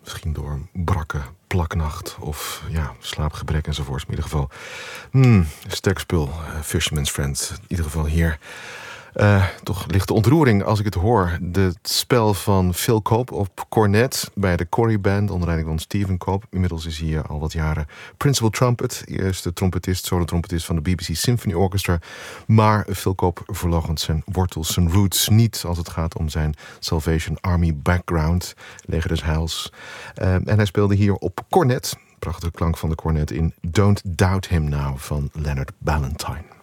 Misschien door een brakke plaknacht of slaapgebrek enzovoorts. Maar in ieder geval, sterk spul. Fisherman's Friend. In ieder geval hier. Toch lichte ontroering als ik het hoor. Het spel van Phil Cobb op cornet bij de Corey Band onder leiding van Stephen Cobb. Inmiddels is hij al wat jaren principal trumpet. Eerste trompetist, solo-trompetist van de BBC Symphony Orchestra. Maar Phil Cobb verloochent zijn wortels, zijn roots niet als het gaat om zijn Salvation Army background. Leger des Heils. En hij speelde hier op cornet. Prachtige klank van de cornet in Don't Doubt Him Now van Leonard Ballantine.